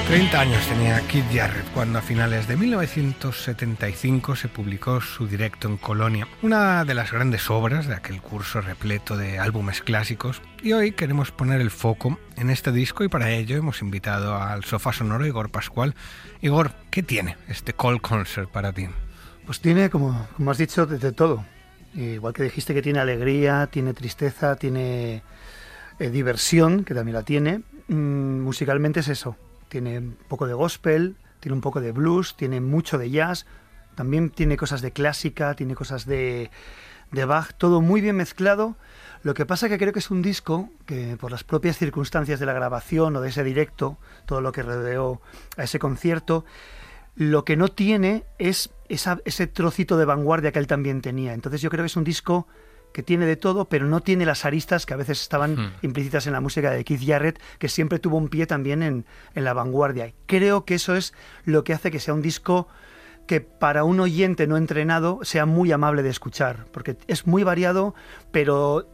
30 años tenía Keith Jarrett cuando a finales de 1975 se publicó su directo en Colonia, una de las grandes obras de aquel curso repleto de álbumes clásicos, y hoy queremos poner el foco en este disco y para ello hemos invitado al sofá sonoro Igor Pascual. Igor, ¿qué tiene este Cold Concert para ti? Pues tiene, como has dicho, de todo. Igual que dijiste que tiene alegría, tiene tristeza, tiene diversión, que también la tiene. Musicalmente es eso. Tiene un poco de gospel, tiene un poco de blues, tiene mucho de jazz, también tiene cosas de clásica, tiene cosas de Bach, todo muy bien mezclado. Lo que pasa que creo que es un disco que por las propias circunstancias de la grabación o de ese directo, todo lo que rodeó a ese concierto, lo que no tiene es ese trocito de vanguardia que él también tenía. Entonces yo creo que es un disco que tiene de todo, pero no tiene las aristas que a veces estaban implícitas en la música de Keith Jarrett, que siempre tuvo un pie también en la vanguardia. Creo que eso es lo que hace que sea un disco que para un oyente no entrenado sea muy amable de escuchar, porque es muy variado, pero